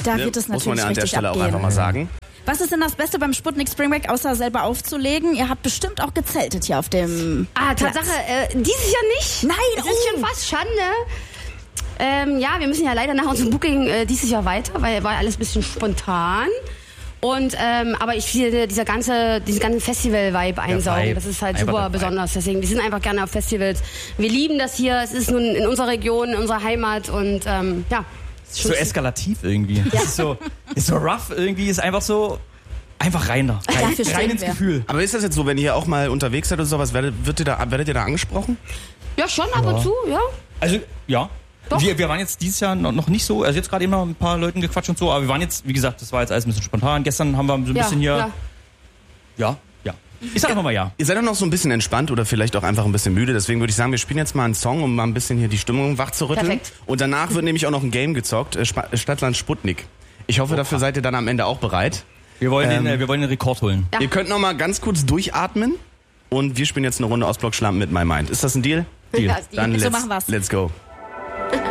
Da wird es muss man natürlich ja an der richtig Stelle abgehen. auch einfach mal sagen. Was ist denn das Beste beim Sputnik Spring Break, außer selber aufzulegen? Ihr habt bestimmt auch gezeltet hier auf dem Tatsache, dieses Jahr nicht. Nein, Es ist schon fast Schande. Ja, wir müssen ja leider nach unserem Booking dieses Jahr weiter, weil war alles ein bisschen spontan. Und aber ich will diesen ganzen Festival-Vibe einsaugen. Das ist halt Einfach super der Vibe. besonders. Deswegen, wir sind einfach gerne auf Festivals. Wir lieben das hier. Es ist nun in unserer Region, in unserer Heimat und ja. ist schon So eskalativ irgendwie. Das ist so rough irgendwie, ist einfach so, einfach rein da. Dafür Rein stehen ins wir. Gefühl. Aber ist das jetzt so, wenn ihr auch mal unterwegs seid oder sowas, werdet ihr da angesprochen? Ja, schon ab und zu, ja. Also, ja. Doch. Wir waren jetzt dieses Jahr noch nicht so, also jetzt gerade eben noch mit ein paar Leuten gequatscht und so, aber wir waren jetzt, wie gesagt, das war jetzt alles ein bisschen spontan. Gestern haben wir so ein bisschen hier, ja. Ich sag einfach mal ja. Ihr seid doch noch so ein bisschen entspannt oder vielleicht auch einfach ein bisschen müde. Deswegen würde ich sagen, wir spielen jetzt mal einen Song, um mal ein bisschen hier die Stimmung wach zu rütteln. Perfekt. Und danach wird nämlich auch noch ein Game gezockt, Stadtland Sputnik. Ich hoffe, dafür seid ihr dann am Ende auch bereit. Wir wollen den Rekord holen. Ja. Ihr könnt noch mal ganz kurz durchatmen und wir spielen jetzt eine Runde Ostblock Schlampen mit My Mind. Ist das ein Deal? Deal. Ja, ist die- Dann So machen wir's. let's go.